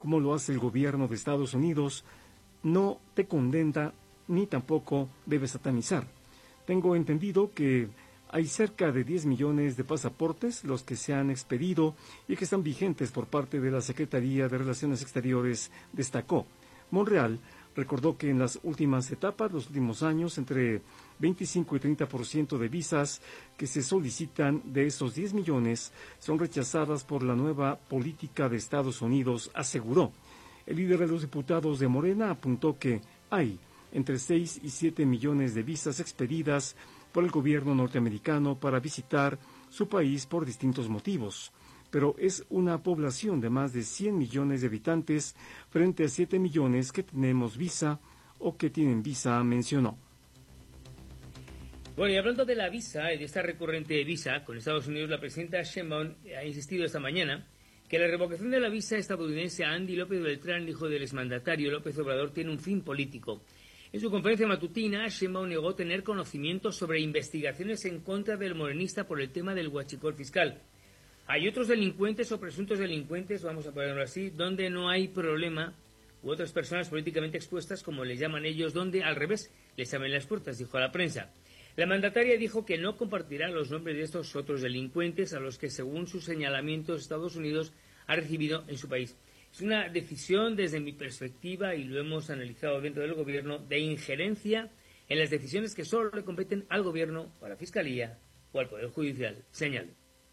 como lo hace el gobierno de Estados Unidos, no te condena ni tampoco debe satanizar. Tengo entendido que hay cerca de 10 millones de pasaportes los que se han expedido y que están vigentes por parte de la Secretaría de Relaciones Exteriores, destacó. Monreal recordó que en las últimas etapas, los últimos años, entre 25 y 30% de visas que se solicitan de esos 10 millones son rechazadas por la nueva política de Estados Unidos, aseguró. El líder de los diputados de Morena apuntó que hay entre 6 y 7 millones de visas expedidas por el gobierno norteamericano para visitar su país por distintos motivos, pero es una población de más de 100 millones de habitantes frente a 7 millones que tenemos visa o que tienen visa, mencionó. Bueno, y hablando de la visa, de esta recurrente visa con Estados Unidos, la presidenta Sheinbaum ha insistido esta mañana que la revocación de la visa estadounidense a Andy López Beltrán, hijo del exmandatario López Obrador, tiene un fin político. En su conferencia matutina, Sheinbaum negó tener conocimientos sobre investigaciones en contra del morenista por el tema del huachicol fiscal. Hay otros delincuentes o presuntos delincuentes, vamos a ponerlo así, donde no hay problema, u otras personas políticamente expuestas, como les llaman ellos, donde al revés les abren las puertas, dijo a la prensa. La mandataria dijo que no compartirá los nombres de estos otros delincuentes a los que, según sus señalamientos, Estados Unidos ha recibido en su país. Es una decisión, desde mi perspectiva, y lo hemos analizado dentro del gobierno, de injerencia en las decisiones que solo le competen al gobierno, a la Fiscalía o al Poder Judicial, señaló.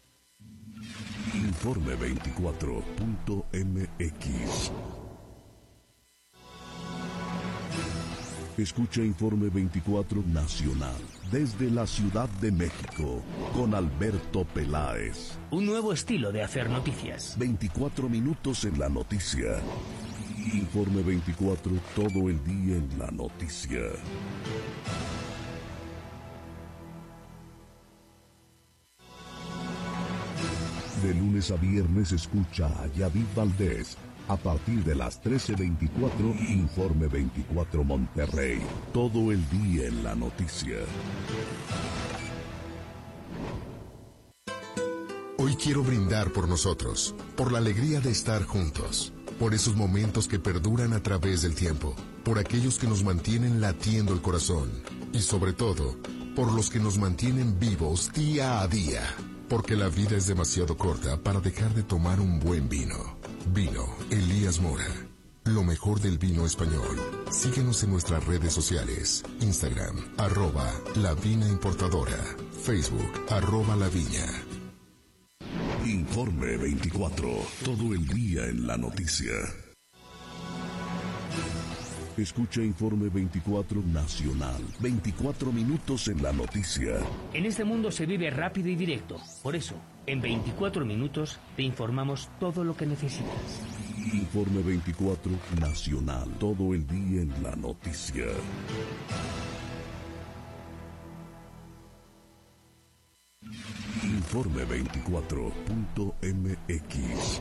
Informe 24.mx. Escucha Informe 24 Nacional desde la Ciudad de México con Alberto Peláez. Un nuevo estilo de hacer noticias. 24 minutos en la noticia. Informe 24, todo el día en la noticia. De lunes a viernes escucha a Yadid Valdés. A partir de las 13:24, Informe 24 Monterrey. Todo el día en la noticia. Hoy quiero brindar por nosotros, por la alegría de estar juntos, por esos momentos que perduran a través del tiempo, por aquellos que nos mantienen latiendo el corazón y sobre todo, por los que nos mantienen vivos día a día, porque la vida es demasiado corta para dejar de tomar un buen vino. Vino Elías Mora, lo mejor del vino español. Síguenos en nuestras redes sociales, Instagram, @La Vina Importadora, Facebook, @La Viña. Informe 24, todo el día en la noticia. Escucha Informe 24 Nacional, 24 minutos en la noticia. En este mundo se vive rápido y directo. Por eso, en 24 minutos te informamos todo lo que necesitas. Informe 24 Nacional, todo el día en la noticia. Informe 24.mx.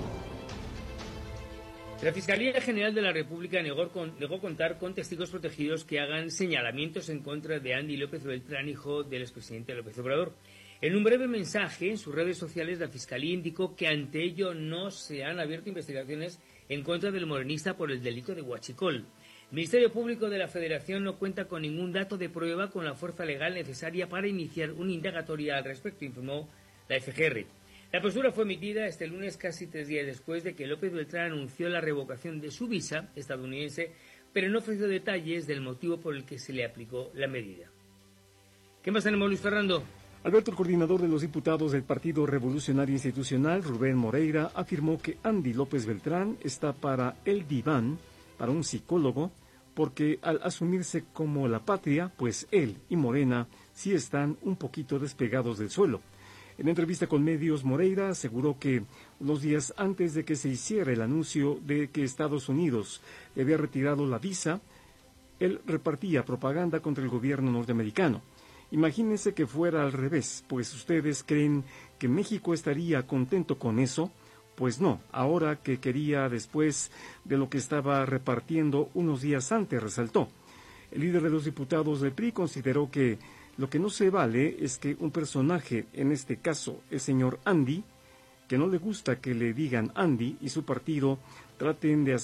La Fiscalía General de la República negó contar con testigos protegidos que hagan señalamientos en contra de Andy López Beltrán, hijo del expresidente López Obrador. En un breve mensaje en sus redes sociales, la Fiscalía indicó que ante ello no se han abierto investigaciones en contra del morenista por el delito de huachicol. El Ministerio Público de la Federación no cuenta con ningún dato de prueba con la fuerza legal necesaria para iniciar una indagatoria al respecto, informó la FGR. La postura fue emitida este lunes, casi 3 días después de que López Beltrán anunció la revocación de su visa estadounidense, pero no ofreció detalles del motivo por el que se le aplicó la medida. ¿Qué más tenemos, Luis Fernando? Alberto, el coordinador de los diputados del Partido Revolucionario Institucional, Rubén Moreira, afirmó que Andy López Beltrán está para el diván, para un psicólogo, porque al asumirse como la patria, pues él y Morena sí están un poquito despegados del suelo. En entrevista con medios, Moreira aseguró que unos días antes de que se hiciera el anuncio de que Estados Unidos le había retirado la visa, él repartía propaganda contra el gobierno norteamericano. Imagínense que fuera al revés, pues ustedes creen que México estaría contento con eso. Pues no, ahora que quería después de lo que estaba repartiendo unos días antes, resaltó. El líder de los diputados del PRI consideró que lo que no se vale es que un personaje, en este caso el señor Andy, que no le gusta que le digan Andy y su partido, traten de